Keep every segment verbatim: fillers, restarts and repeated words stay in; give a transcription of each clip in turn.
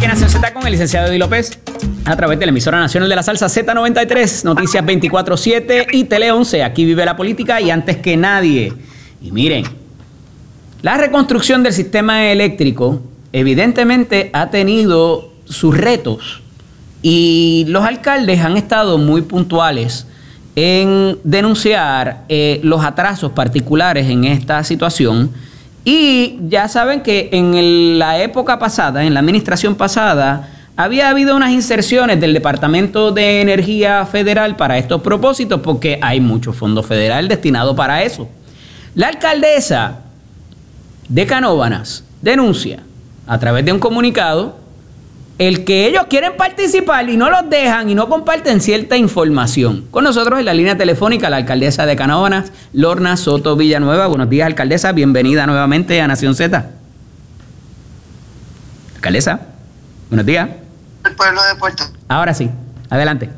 Nación Z con el licenciado Eddie López a través de la emisora nacional de la salsa Z noventa y tres, Noticias veinticuatro siete y Tele once. Aquí vive la política y antes que nadie. Y miren, la reconstrucción del sistema eléctrico evidentemente ha tenido sus retos y los alcaldes han estado muy puntuales en denunciar eh, los atrasos particulares en esta situación. Y ya saben que en el, la época pasada, en la administración pasada, había habido unas inserciones del Departamento de Energía Federal para estos propósitos, porque hay mucho fondo federal destinado para eso. La alcaldesa de Canóvanas denuncia a través de un comunicado el que ellos quieren participar y no los dejan y no comparten cierta información. Con nosotros en la línea telefónica la alcaldesa de Canóvanas, Lorna Soto Villanueva. Buenos días, alcaldesa. Bienvenida nuevamente a Nación Z. Alcaldesa, buenos días. El pueblo de Puerto. Ahora sí, adelante.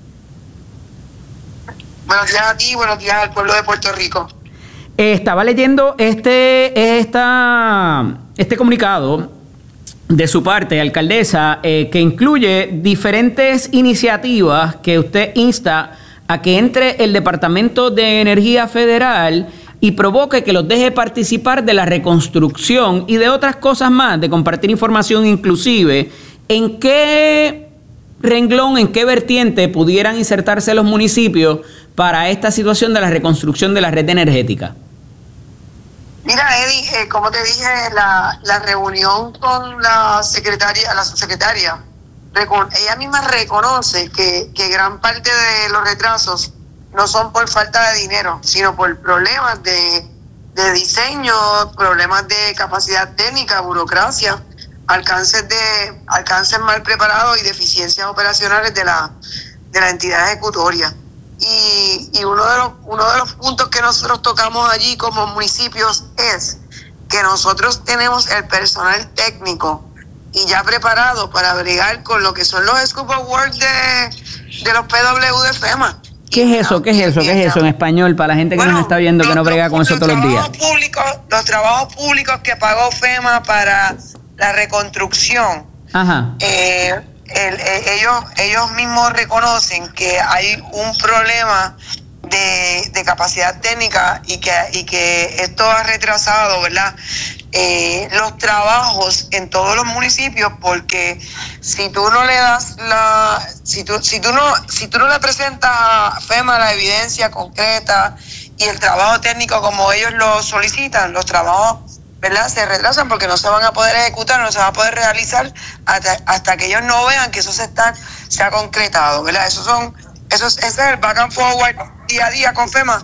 Buenos días a ti, buenos días al pueblo de Puerto Rico. Eh, estaba leyendo este, esta, este comunicado de su parte, alcaldesa, eh, que incluye diferentes iniciativas que usted insta a que entre el Departamento de Energía Federal y provoque que los deje participar de la reconstrucción y de otras cosas más, de compartir información inclusive. ¿En qué renglón, en qué vertiente pudieran insertarse los municipios para esta situación de la reconstrucción de la red energética? Mira, Eddie, eh, como te dije, la, la reunión con la secretaria, la subsecretaria, ella misma reconoce que, que gran parte de los retrasos no son por falta de dinero, sino por problemas de, de diseño, problemas de capacidad técnica, burocracia, alcances de alcances mal preparados y deficiencias operacionales de la, de la entidad ejecutoria. Y, y uno de los uno de los puntos que nosotros tocamos allí como municipios es que nosotros tenemos el personal técnico y ya preparado para bregar con lo que son los scope of work de, de los P W de FEMA. ¿Qué es eso? ¿Qué es eso? ¿Qué es eso en español para la gente que bueno, nos está viendo que los, no brega con eso todos los días? Públicos, los trabajos públicos que pagó FEMA para la reconstrucción. Ajá. Eh, El, el, ellos ellos mismos reconocen que hay un problema de, de capacidad técnica y que y que esto ha retrasado, ¿verdad? Eh, los trabajos en todos los municipios, porque si tú no le das la si tú si tú no si tú no le presentas a FEMA la evidencia concreta y el trabajo técnico como ellos lo solicitan, los trabajos, ¿verdad?, se retrasan porque no se van a poder ejecutar, no se van a poder realizar hasta, hasta que ellos no vean que eso se está se ha concretado, ¿verdad? Esos son, esos, ese es el back and forward día a día con FEMA.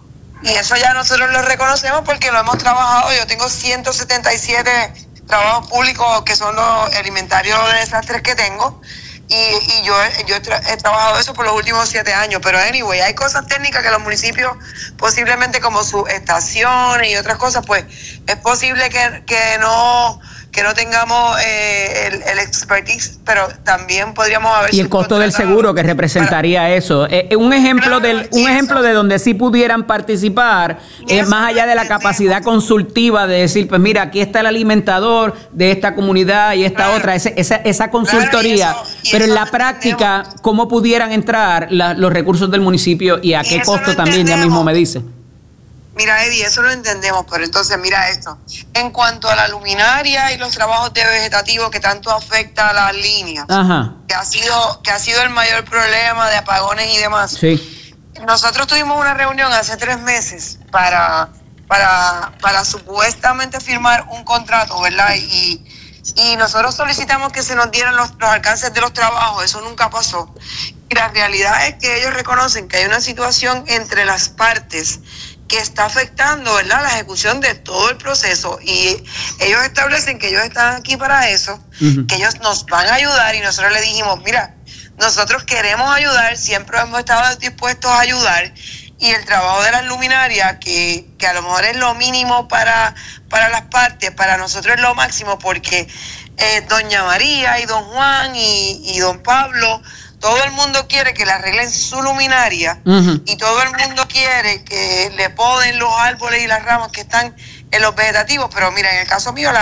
Y eso ya nosotros lo reconocemos porque lo hemos trabajado. Yo tengo ciento setenta y siete trabajos públicos que son los el inventario de desastres que tengo. Y, y yo, yo he, tra he trabajado eso por los últimos siete años. Pero anyway, hay cosas técnicas que los municipios, posiblemente como sus estaciones y otras cosas, pues es posible que, que no que no tengamos eh, el, el expertise, pero también podríamos haber... Y el costo del seguro que representaría para, eso. Eh, un ejemplo, claro, del, un ejemplo de donde sí pudieran participar, eh, más allá de la capacidad consultiva de decir, pues mira, aquí está el alimentador de esta comunidad y esta claro, otra, esa, esa, esa consultoría. Claro, y eso, y pero en la práctica, entendemos. ¿Cómo pudieran entrar la, los recursos del municipio y a y qué costo también? Ya mismo me dice. Mira, Eddie, eso lo entendemos, pero entonces mira esto. En cuanto a la luminaria y los trabajos de vegetativo que tanto afecta a las líneas, Ajá. que ha sido que ha sido el mayor problema de apagones y demás. Sí. Nosotros tuvimos una reunión hace tres meses para para para supuestamente firmar un contrato, ¿verdad? Y y nosotros solicitamos que se nos dieran los, los alcances de los trabajos. Eso nunca pasó. Y la realidad es que ellos reconocen que hay una situación entre las partes que está afectando, ¿verdad?, la ejecución de todo el proceso, y ellos establecen que ellos están aquí para eso, uh-huh. que ellos nos van a ayudar, y nosotros le dijimos, mira, nosotros queremos ayudar, siempre hemos estado dispuestos a ayudar, y el trabajo de las luminarias, que, que a lo mejor es lo mínimo para, para las partes, para nosotros es lo máximo, porque eh, doña María y don Juan y, y don Pablo, todo el mundo quiere que le arreglen su luminaria, uh-huh. y todo el mundo quiere que le poden los árboles y las ramas que están en los vegetativos, pero mira, en el caso mío la,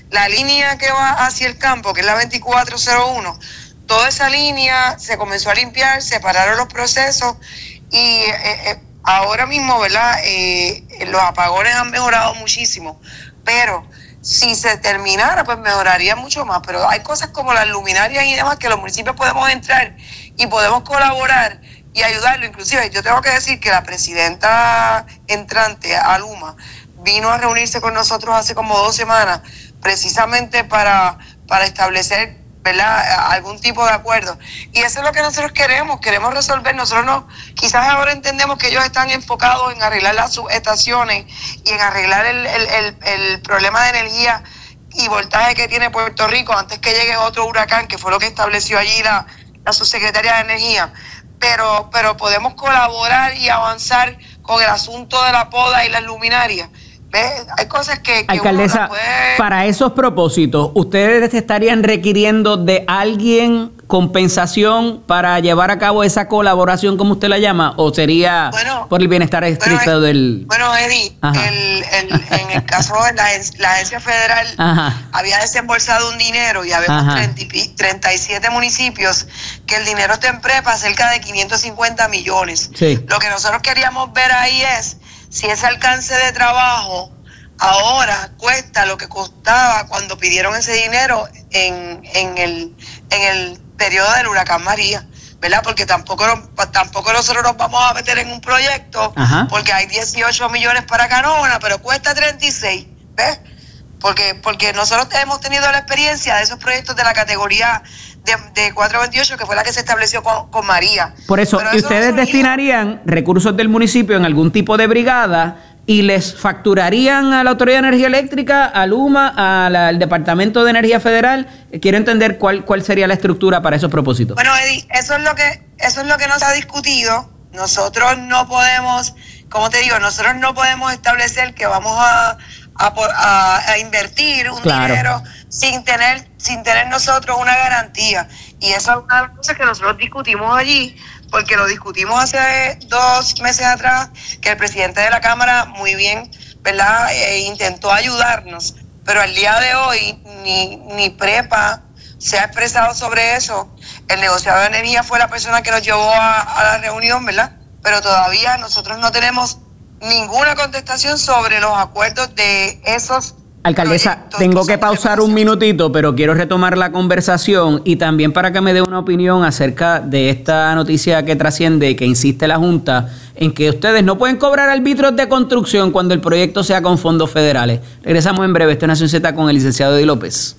la línea que va hacia el campo, que es la veinticuatro cero uno, toda esa línea se comenzó a limpiar, se pararon los procesos y eh, eh, ahora mismo, ¿verdad? Eh, los apagones han mejorado muchísimo, pero si se terminara, pues mejoraría mucho más. Pero hay cosas como las luminarias y demás que los municipios podemos entrar y podemos colaborar y ayudarlo. Inclusive yo tengo que decir que la presidenta entrante, Aluma, vino a reunirse con nosotros hace como dos semanas precisamente para, para establecer, ¿verdad?, algún tipo de acuerdo. Y eso es lo que nosotros queremos, queremos resolver. Nosotros no, quizás ahora entendemos que ellos están enfocados en arreglar las subestaciones y en arreglar el, el, el, el problema de energía y voltaje que tiene Puerto Rico antes que llegue otro huracán, que fue lo que estableció allí la, la subsecretaria de Energía. Pero, pero podemos colaborar y avanzar con el asunto de la poda y las luminarias. ¿Ves? Hay cosas que, que Alcaldesa, puede... para esos propósitos, ¿ustedes estarían requiriendo de alguien compensación para llevar a cabo esa colaboración, como usted la llama, o sería bueno, por el bienestar estricto bueno, del...? Bueno, Eddie, el, el, en el caso de la, la agencia federal Ajá. había desembolsado un dinero y habíamos treinta y siete municipios que el dinero está en prepa, cerca de quinientos cincuenta millones. Sí. Lo que nosotros queríamos ver ahí es si ese alcance de trabajo ahora cuesta lo que costaba cuando pidieron ese dinero en, en, el, en el periodo del huracán María, ¿verdad? Porque tampoco, tampoco nosotros nos vamos a meter en un proyecto Ajá. porque hay dieciocho millones para Canóvana, pero cuesta treinta y seis, ¿ves? Porque, porque nosotros hemos tenido la experiencia de esos proyectos de la categoría de, de cuatrocientos veintiocho, que fue la que se estableció con, con María. Por eso, ¿y ustedes destinarían recursos del municipio en algún tipo de brigada y les facturarían a la Autoridad de Energía Eléctrica, a Luma, a la, al Departamento de Energía Federal? Quiero entender cuál, cuál sería la estructura para esos propósitos. Bueno, Eddie, eso es lo que, eso es lo que nos ha discutido. Nosotros no podemos, como te digo, nosotros no podemos establecer que vamos a... A, a, a invertir un claro. dinero sin tener sin tener nosotros una garantía. Y eso es una de las cosas que nosotros discutimos allí, porque lo discutimos hace dos meses atrás, que el presidente de la Cámara muy bien, ¿verdad?, eh, intentó ayudarnos, pero al día de hoy ni, ni Prepa se ha expresado sobre eso. El negociador de energía fue la persona que nos llevó a, a la reunión, ¿verdad?, pero todavía nosotros no tenemos ninguna contestación sobre los acuerdos de esos. Alcaldesa, tengo que pausar un minutito, pero quiero retomar la conversación y también para que me dé una opinión acerca de esta noticia que trasciende, que insiste la Junta en que ustedes no pueden cobrar arbitrios de construcción cuando el proyecto sea con fondos federales. Regresamos en breve. Esto es Nación Z con el licenciado Eddie López.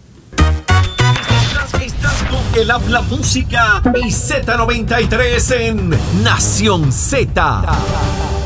El habla música y Z noventa y tres en Nación Z.